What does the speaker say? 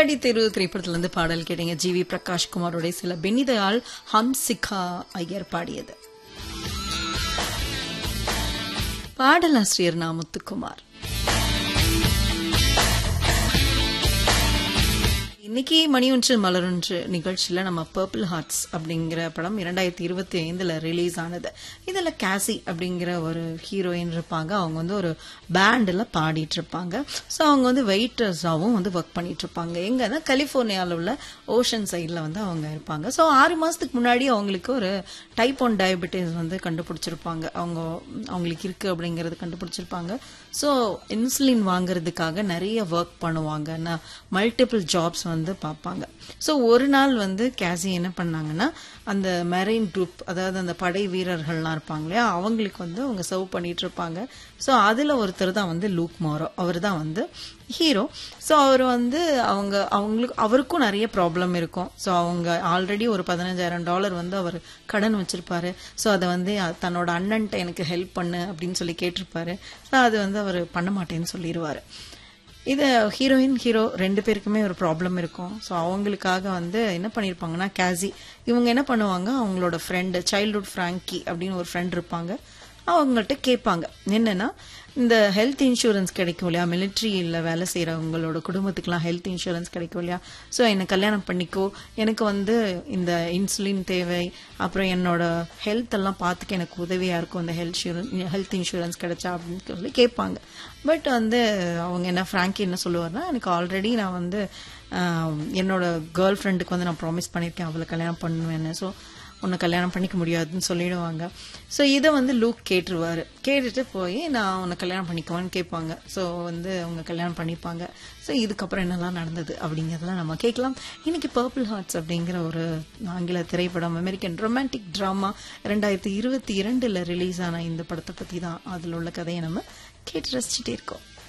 கில்லாடி தெரு திரைப்படத்துல இருந்து பாடல் கேட்டீங்க. ஜிவி பிரகாஷ் குமாரோட சில பெனிதயாள் ஹம்சிகா ஐயர் பாடியது. பாடலாசிரியர் நா. முத்துக்குமார். இன்னைக்கு மணி ஒன்று மலரொன்று நிகழ்ச்சியில நம்ம பர்பிள் ஹார்ட்ஸ் அப்படிங்கிற படம் 2025 ரிலீஸ் ஆனது. இதுல கேசி அப்படிங்கிற ஒரு ஹீரோயின் இருப்பாங்க. அவங்க வந்து ஒரு பேண்ட்ல பாடிட்டு இருப்பாங்க. ஸோ அவங்க வந்து வெயிட்டர்ஸாவும் வந்து ஒர்க் பண்ணிட்டு இருப்பாங்க. எங்கன்னா கலிபோர்னியாவில் உள்ள ஓஷன் சைட்ல வந்து அவங்க இருப்பாங்க. ஸோ 6 மாசத்துக்கு முன்னாடி அவங்களுக்கு ஒரு டைப் 1 டயபெட்டிஸ் வந்து கண்டுபிடிச்சிருப்பாங்க. அவங்களுக்கு இருக்கு அப்படிங்கறது கண்டுபிடிச்சிருப்பாங்க. ஸோ இன்சுலின் வாங்குறதுக்காக நிறைய ஒர்க் பண்ணுவாங்க. மல்டிபிள் ஜாப்ஸ் வந்து பார்ப்பாங்க. ஸோ ஒரு நாள் வந்து கேசி என்ன பண்ணாங்கன்னா, அந்த மெரைன் குரூப், அதாவது அந்த படை வீரர்கள்லாம் இருப்பாங்க இல்லையா, அவங்களுக்கு வந்து அவங்க சர்வ் பண்ணிட்டு இருப்பாங்க. ஸோ அதுல ஒருத்தர் தான் வந்து லூக் மாரோ. அவர் தான் வந்து ஹீரோ. ஸோ அவர் வந்து அவருக்கும் நிறைய ப்ராப்ளம் இருக்கும். ஸோ அவங்க ஆல்ரெடி ஒரு $15,000 வந்து அவர் கடன் வச்சிருப்பாரு. ஸோ அதை வந்து தன்னோட அண்ணன்ட்ட எனக்கு ஹெல்ப் பண்ணு அப்படின்னு சொல்லி கேட்டிருப்பாரு. ஸோ அது வந்து அவர் பண்ண மாட்டேன்னு சொல்லிடுவாரு. இது ஹீரோயின் ஹீரோ 2 பேருக்குமே ஒரு ப்ராப்ளம் இருக்கும். ஸோ அவங்களுக்காக வந்து என்ன பண்ணியிருப்பாங்கன்னா, கேசி இவங்க என்ன பண்ணுவாங்க, அவங்களோட ஃப்ரெண்டு சைல்ட்ஹுட் ஃப்ராங்கி அப்படின்னு ஒரு ஃப்ரெண்ட் இருப்பாங்க. அவங்கள்ட்ட கேட்பாங்க என்னன்னா, இந்த ஹெல்த் இன்சூரன்ஸ் கிடைக்கும் இல்லையா, மிலிட்ரியில் வேலை செய்யறவங்களோட குடும்பத்துக்குலாம் ஹெல்த் இன்சூரன்ஸ் கிடைக்கும் இல்லையா, ஸோ என்னை கல்யாணம் பண்ணிக்கோ, எனக்கு வந்து இந்த இன்சுலின் தேவை, அப்புறம் என்னோட ஹெல்த் எல்லாம் பார்த்துக்க எனக்கு உதவியா இருக்கும் இந்த ஹெல்த் இன்சூரன்ஸ் கிடைச்சா அப்படின்னு சொல்லி கேட்பாங்க. பட் வந்து அவங்க என்ன, ஃப்ராங்கி என்ன சொல்லுவார்னா, எனக்கு ஆல்ரெடி நான் வந்து என்னோட கேர்ள் ஃப்ரெண்டுக்கு வந்து நான் ப்ராமிஸ் பண்ணியிருக்கேன், அவளை கல்யாணம் பண்ணுவேன்னு. ஸோ உன்னை கல்யாணம் பண்ணிக்க முடியாதுன்னு சொல்லிடுவாங்க. ஸோ இதை வந்து லூக் கேட்டுருவாரு. கேட்டுட்டு போய் நான் உன்னை கல்யாணம் பண்ணிக்குவேன்னு கேட்பாங்க. ஸோ வந்து அவங்க கல்யாணம் பண்ணிப்பாங்க. ஸோ இதுக்கப்புறம் என்னெல்லாம் நடந்தது அப்படிங்கிறதெல்லாம் நம்ம கேட்கலாம். இன்னைக்கு பர்பிள் ஹார்ட்ஸ் அப்படிங்கிற ஒரு ஆங்கில திரைப்படம், அமெரிக்கன் ரொமான்டிக் டிராமா, 2022 ரிலீஸ் ஆன இந்த படத்தை பற்றி தான், அதில் உள்ள கதையை நம்ம கேட்டு ரசிச்சுட்டே இருக்கோம்.